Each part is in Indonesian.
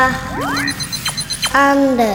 Anda.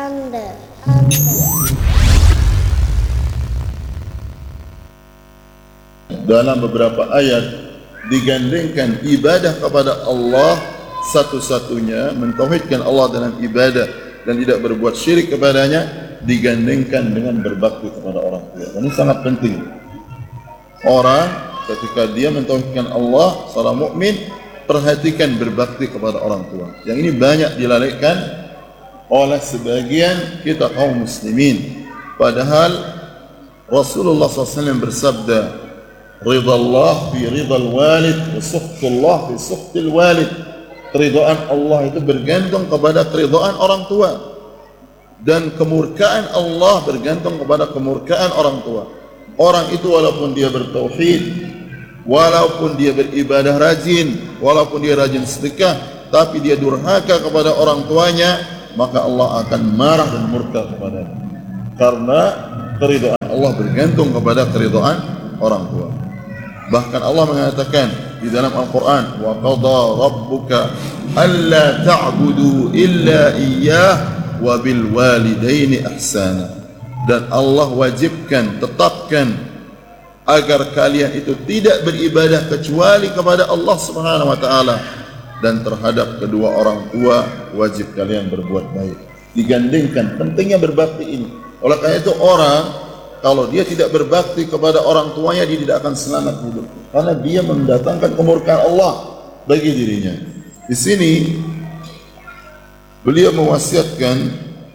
Dalam beberapa ayat digandengkan ibadah kepada Allah satu-satunya, mentauhidkan Allah dalam ibadah dan tidak berbuat syirik kepadanya, digandengkan dengan berbakti kepada orang tua. Ini sangat penting. Orang ketika dia mentauhidkan Allah, seorang mukmin perhatikan berbakti kepada orang tua. Yang ini banyak dilalaikan oleh sebagian kita kaum muslimin. Padahal Rasulullah SAW bersabda, ridallah fi ridal walid wa sukhtullah fi sukhtil walid. Keridhaan Allah itu bergantung kepada keridhaan orang tua, dan kemurkaan Allah bergantung kepada kemurkaan orang tua. Orang itu walaupun dia bertauhid, walaupun dia beribadah rajin, walaupun dia rajin sedekah, tapi dia durhaka kepada orang tuanya, maka Allah akan marah dan murka kepadanya. Karena keridhaan Allah bergantung kepada keridhaan orang tua. Bahkan Allah mengatakan di dalam Al-Quran, wa qadha rabbuka alla ta'budu illa iyyah wa bil walidaini ihsana. Dan Allah wajibkan, tetapkan agar kalian itu tidak beribadah kecuali kepada Allah Subhanahu wa taala, dan terhadap kedua orang tua wajib kalian berbuat baik. Digandingkan pentingnya berbakti ini. Oleh karena itu orang kalau dia tidak berbakti kepada orang tuanya, dia tidak akan selamat hidup, karena dia mendatangkan kemurkaan Allah bagi dirinya. Di sini beliau mewasiatkan,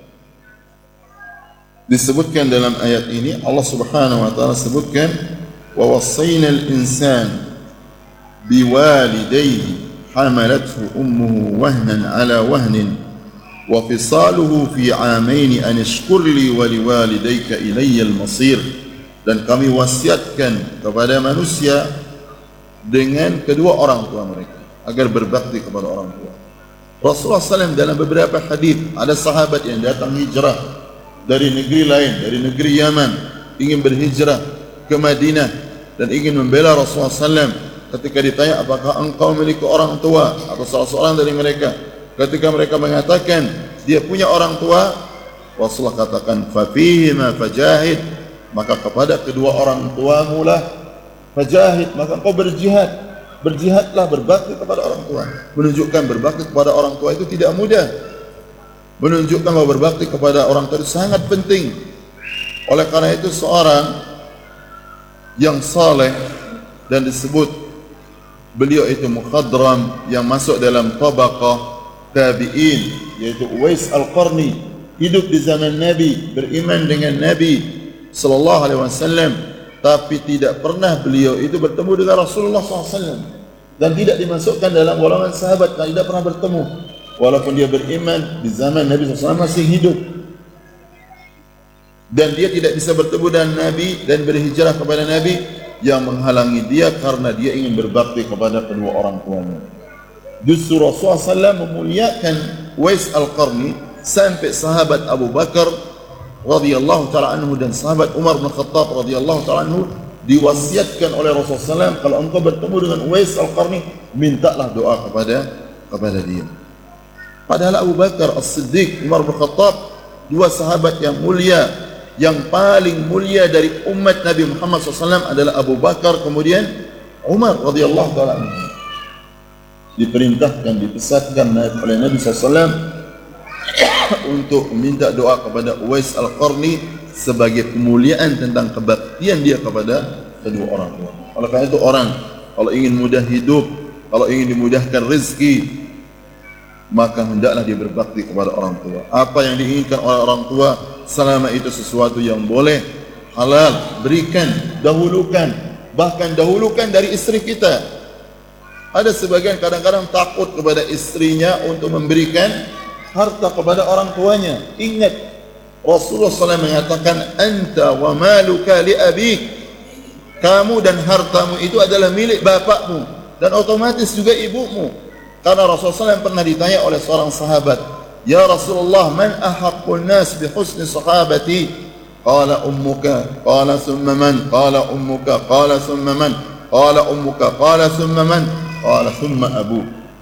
disebutkan dalam ayat ini Allah Subhanahu wa taala sebutkan, wa wasainal insan biwalidayhi hamalathu ummuhu wahnan ala wahnin wa fisaluhu fi amaini an ishkur li wa liwalidayka ilayya al-masir. Dan kami wasiatkan kepada manusia dengan kedua orang tua mereka agar berbakti kepada orang tua. Rasulullah SAW dalam beberapa hadis, ada sahabat yang datang hijrah dari negeri lain, dari negeri Yaman, ingin berhijrah ke Madinah dan ingin membela Rasulullah SAW. Ketika ditanya, apakah engkau memiliki orang tua atau salah seorang dari mereka, ketika mereka mengatakan dia punya orang tua, Rasulullah katakan, fafihima fajahid, maka kepada kedua orang tuamu lah fajahid, maka engkau berjihad, berjihadlah, berbakti kepada orang tua. Menunjukkan berbakti kepada orang tua itu tidak mudah, menunjukkan bahwa berbakti kepada orang tua itu sangat penting. Oleh karena itu seorang yang saleh, dan disebut beliau itu mukhadram, yang masuk dalam tabaqah tabi'in, yaitu Uwais Al-Qarni, hidup di zaman Nabi, beriman dengan Nabi sallallahu alaihi wasallam, tapi tidak pernah beliau itu bertemu dengan Rasulullah SAW, dan tidak dimasukkan dalam golongan sahabat, dan tidak pernah bertemu, walaupun dia beriman di zaman Nabi SAW masih hidup. Dan dia tidak bisa bertemu dengan Nabi dan berhijrah kepada Nabi. Yang menghalangi dia karena dia ingin berbakti kepada kedua orang tuanya. Justru Rasulullah SAW memuliakan Uwais Al-Qarni sampai sahabat Abu Bakar radhiyallahu ta'ala anhu dan sahabat Umar bin Khattab radhiyallahu ta'ala anhu diwasiatkan oleh Rasulullah SAW, kalau engkau bertemu dengan Uwais Al-Qarni, mintalah doa kepada dia. Padahal Abu Bakar As-Siddiq, Umar bin Khattab, dua sahabat yang mulia, yang paling mulia dari umat Nabi Muhammad SAW adalah Abu Bakar, kemudian Umar radhiyallahu ta'ala anhu. Diperintahkan, dipesankan oleh Nabi SAW untuk meminta doa kepada Uwais Al-Qarni sebagai kemuliaan tentang kebaktian dia kepada kedua orang tua. Oleh karena itu orang kalau ingin mudah hidup, kalau ingin dimudahkan rezeki, maka hendaklah dia berbakti kepada orang tua. Apa yang diinginkan oleh orang tua, selama itu sesuatu yang boleh, halal, berikan, dahulukan, bahkan dahulukan dari istri kita. Ada sebagian kadang-kadang takut kepada istrinya untuk memberikan harta kepada orang tuanya. Ingat, Rasulullah SAW mengatakan, anta wa maluka li abik, kamu dan hartamu itu adalah milik bapakmu, dan otomatis juga ibumu. Karena Rasulullah SAW pernah ditanya oleh seorang sahabat, ya Rasulullah, man ahaqqun nas bi husni sahabati? Qala ummuka, qala thumma man, qala ummuka, qala thumma man, qala ummuka, qala thumma man, qala thumma abu.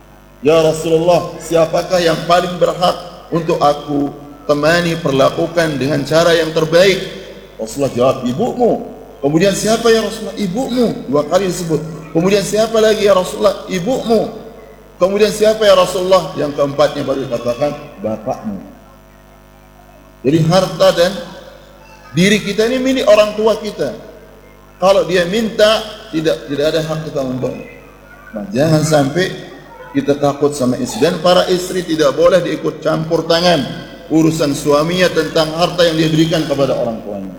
Ya Rasulullah, siapakah yang paling berhak untuk aku temani, perlakukan dengan cara yang terbaik? Rasulullah jawab, ibumu. Kemudian siapa ya Rasulullah? Ibumu. 2 kali disebut. Kemudian siapa lagi ya Rasulullah? Ibumu. Kemudian siapa ya Rasulullah? Yang keempatnya baru dikatakan bapakmu. Jadi harta dan diri kita ini milik orang tua kita. Kalau dia minta, tidak ada hak kita untuk. Nah, jangan sampai kita takut sama istri. Dan para istri tidak boleh diikut campur tangan urusan suaminya tentang harta yang dia berikan kepada orang tuanya.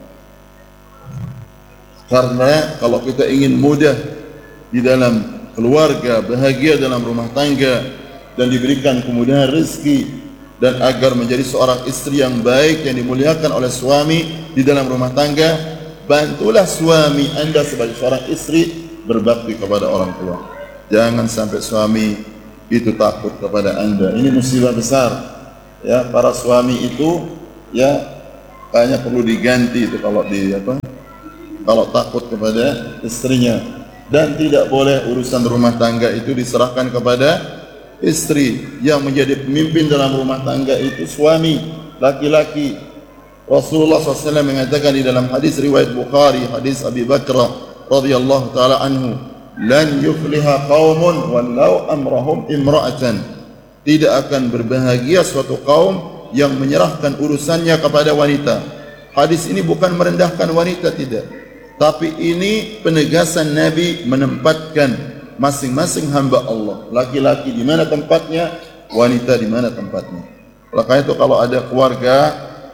Karena kalau kita ingin mudah di dalam keluarga, bahagia dalam rumah tangga, dan diberikan kemudahan rezeki, dan agar menjadi seorang istri yang baik yang dimuliakan oleh suami di dalam rumah tangga, bantulah suami Anda sebagai seorang istri berbakti kepada orang tua. Jangan sampai suami itu takut kepada Anda. Ini musibah besar. Ya, para suami itu ya kayaknya perlu diganti itu kalau kalau takut kepada istrinya. Dan tidak boleh urusan rumah tangga itu diserahkan kepada istri. Yang menjadi pemimpin dalam rumah tangga itu suami, laki-laki. Rasulullah SAW mengatakan di dalam hadis riwayat Bukhari, hadis Abi Bakr radhiyallahu taala anhu, lan yufliha qaumun walau amrahum imra'atan. Tidak akan berbahagia suatu kaum yang menyerahkan urusannya kepada wanita. Hadis ini bukan merendahkan wanita, tidak, tapi ini penegasan Nabi menempatkan masing-masing hamba Allah. Laki-laki di mana tempatnya, wanita di mana tempatnya. Oleh itu kalau ada keluarga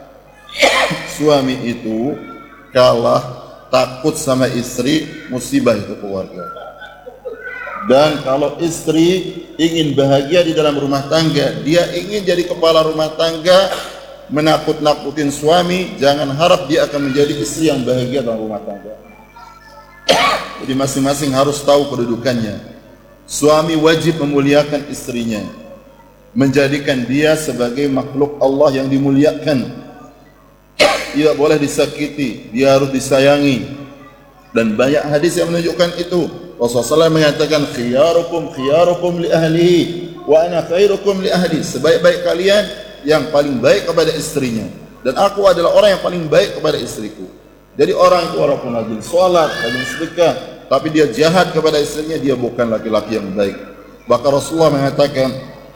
suami itu kalah takut sama istri, musibah itu keluarga. Dan kalau istri ingin bahagia di dalam rumah tangga, dia ingin jadi kepala rumah tangga, menakut-nakutin suami, jangan harap dia akan menjadi istri yang bahagia dalam rumah tangga. Jadi masing-masing harus tahu kedudukannya. Suami wajib memuliakan istrinya, menjadikan dia sebagai makhluk Allah yang dimuliakan. Tidak boleh disakiti, dia harus disayangi. Dan banyak hadis yang menunjukkan itu. Rasulullah SAW mengatakan, khiyarukum li ahlihi wa ana khairukum li ahli. Sebaik-baik kalian yang paling baik kepada istrinya, dan aku adalah orang yang paling baik kepada istriku. Jadi orang itu walaupun rajin sholat, rajin sedekah, tapi dia jahat kepada istrinya, dia bukan laki-laki yang baik. Bahkan Rasulullah mengatakan,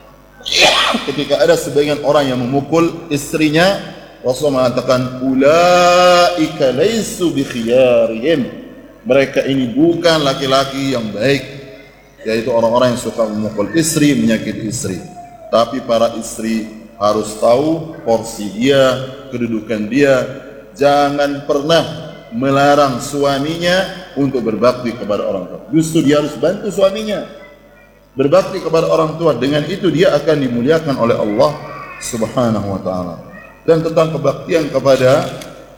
ketika ada sebagian orang yang memukul istrinya, Rasulullah mengatakan, ulaika laisu bi khiyarihim. Mereka ini bukan laki-laki yang baik, yaitu orang-orang yang suka memukul istri, menyakiti istri. Tapi para istri harus tahu porsi dia, kedudukan dia. Jangan pernah melarang suaminya untuk berbakti kepada orang tua. Justru dia harus bantu suaminya berbakti kepada orang tua. Dengan itu dia akan dimuliakan oleh Allah Subhanahu wa taala. Dan tentang kebaktian kepada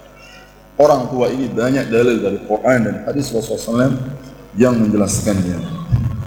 orang tua ini banyak dalil dari Quran dan hadis Rasulullah SAW yang menjelaskannya.